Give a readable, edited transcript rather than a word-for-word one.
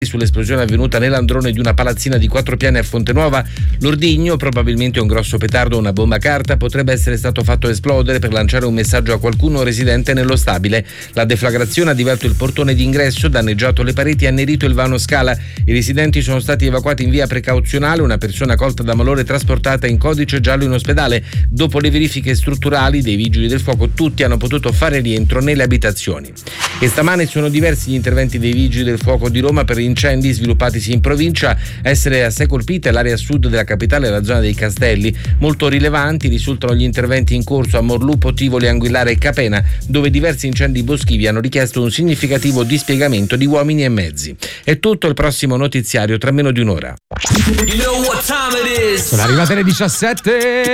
sull'esplosione avvenuta nell'androne di una palazzina di 4 piani a Fontenuova. L'ordigno, probabilmente un grosso petardo o una bomba carta, potrebbe essere stato fatto esplodere per lanciare un messaggio a qualcuno residente nello stabile. La deflagrazione ha divelto il portone d'ingresso, danneggiato le pareti e annerito il vano scala. I residenti sono stati evacuati in via precauzionale, una persona colta da malore trasportata in codice giallo in ospedale. Dopo le verifiche strutturali dei vigili del fuoco, tutti hanno potuto fare rientro nelle abitazioni. E stamane sono diversi gli interventi dei vigili del fuoco di Roma per incendi sviluppatisi in provincia. Essere assai colpita è l'area sud della capitale e la zona dei Castelli. Molto rilevanti risultano gli interventi in corso a Morlupo, Tivoli, Anguillara e Capena, dove diversi incendi boschivi hanno richiesto un significativo dispiegamento di uomini e mezzi. È tutto, il prossimo notiziario tra meno di un'ora. Sono arrivate le 17.